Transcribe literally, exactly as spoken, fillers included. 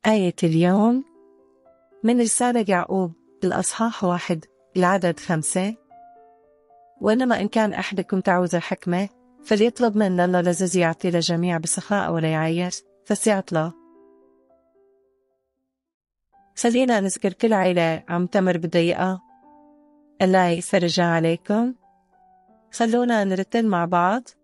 آية اليوم من رسالة يعقوب الأصحاح واحد العدد خمسة. وإنما إن كان أحدكم تعوز الحكمة فليطلب من الله الذي يعطي للجميع بسخاء ولا يعيش فسيعطى. خلينا نذكر كل عيلة عم تمر بضيقة، الله يفرجها عليكم. خلونا نرتل مع بعض.